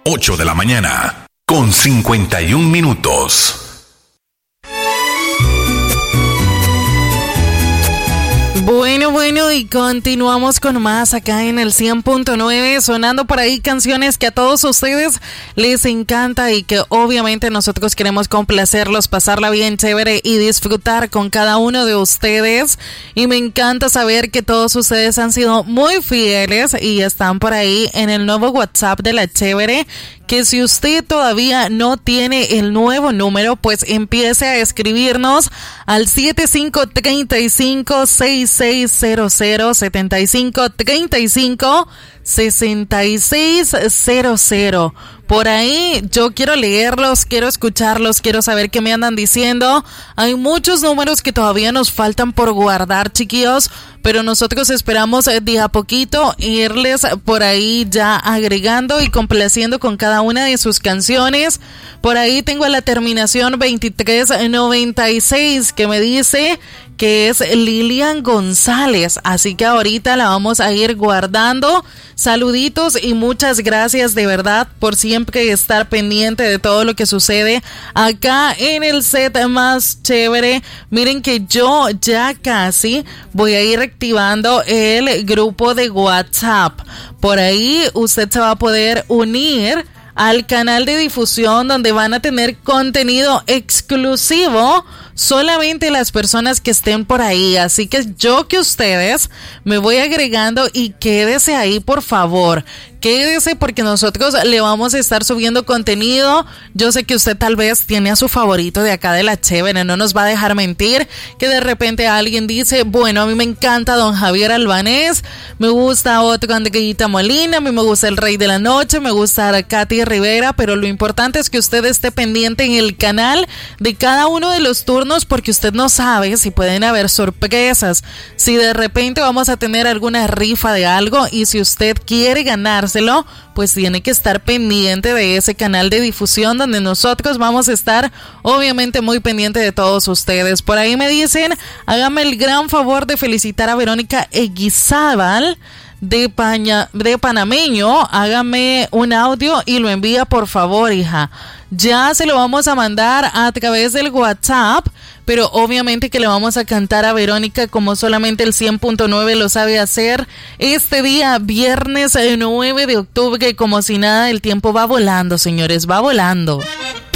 8 de la mañana, con 51 minutos. Bueno, y continuamos con más acá en el 100.9, sonando por ahí canciones que a todos ustedes les encanta y que obviamente nosotros queremos complacerlos, pasarla bien chévere y disfrutar con cada uno de ustedes. Y me encanta saber que todos ustedes han sido muy fieles y están por ahí en el nuevo WhatsApp de La Chévere, que si usted todavía no tiene el nuevo número, pues empiece a escribirnos al 7535-6600, 7535-6600. Por ahí yo quiero leerlos, quiero escucharlos, quiero saber qué me andan diciendo. Hay muchos números que todavía nos faltan por guardar, chiquillos, pero nosotros esperamos de a poquito irles por ahí ya agregando y complaciendo con cada una de sus canciones. Por ahí tengo la terminación 2396 que me dice que es Lilian González, así que ahorita la vamos a ir guardando. Saluditos y muchas gracias de verdad por siempre estar pendiente de todo lo que sucede acá en el set más chévere. Miren que yo ya casi voy a ir activando el grupo de WhatsApp. Por ahí usted se va a poder unir al canal de difusión donde van a tener contenido exclusivo solamente las personas que estén por ahí. Así que yo que ustedes me voy agregando y quédese ahí, por favor. Quédese porque nosotros le vamos a estar subiendo contenido. Yo sé que usted tal vez tiene a su favorito de acá de La Chévere, no nos va a dejar mentir, que de repente alguien dice, bueno, a mí me encanta Don Javier Albanés, me gusta otro Andreita Molina, a mí me gusta El Rey de la Noche, me gusta Katy Rivera, pero lo importante es que usted esté pendiente en el canal de cada uno de los turnos, porque usted no sabe si pueden haber sorpresas, si de repente vamos a tener alguna rifa de algo, y si usted quiere ganárselo, pues tiene que estar pendiente de ese canal de difusión donde nosotros vamos a estar obviamente muy pendiente de todos ustedes. Por ahí me dicen, hágame el gran favor de felicitar a Verónica Eguizábal de Panameño, hágame un audio y lo envía por favor, hija. Ya se lo vamos a mandar a través del WhatsApp, pero obviamente que le vamos a cantar a Verónica como solamente el 100.9 lo sabe hacer. Este día, viernes 9 de octubre, como si nada, el tiempo va volando, señores, va volando.